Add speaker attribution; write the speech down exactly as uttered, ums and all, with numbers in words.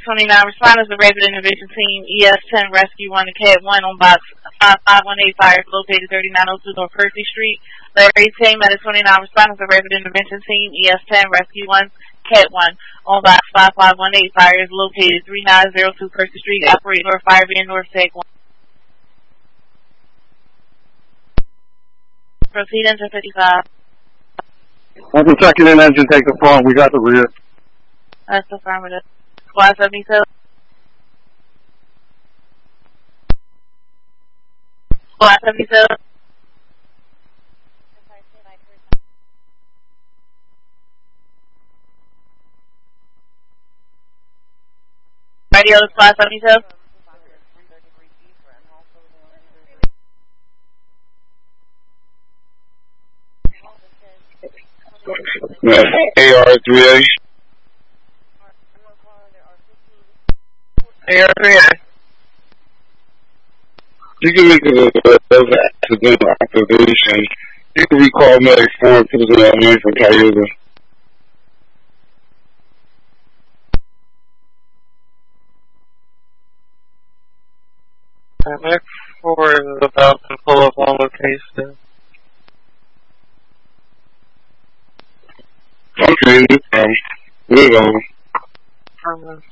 Speaker 1: twenty-nine, responders to resident intervention team E S ten Rescue one to C A T one on box five five one eight fires located thirty-nine oh two North Percy Street. Larry Team, Medic twenty-nine, responders to resident intervention team E S ten Rescue one C A T one on box five five one eight fires located thirty-nine oh two Percy Street. Operate North Fire Van North Take one. Proceed engine fifty-five.
Speaker 2: Engine checking in, engine take the front. We got the rear.
Speaker 1: That's affirmative. Squad seventy-two. Squad seventy-two. Radio Squad seventy-two.
Speaker 2: A R three A.
Speaker 1: A R three A.
Speaker 2: You can make it an accidental activation. You can recall medic four to the man from Cayuga.
Speaker 3: Medic four is about to pull up on location.
Speaker 2: Okay, no problem. We're on.
Speaker 3: Um,